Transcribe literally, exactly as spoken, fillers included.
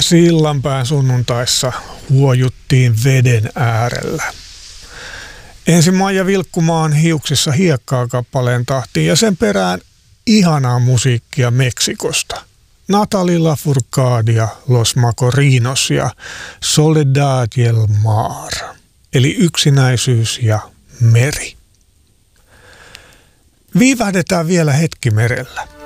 Sillanpään sunnuntaissa huojuttiin veden äärellä. Ensin Maija Vilkkumaan Hiuksissa hiekkaa kappaleen tahtiin ja sen perään ihanaa musiikkia Meksikosta. Natalie Lafourcade, Los Macorinos ja Soledad y el Mar, eli yksinäisyys ja meri. Viivähdetään vielä hetki merellä.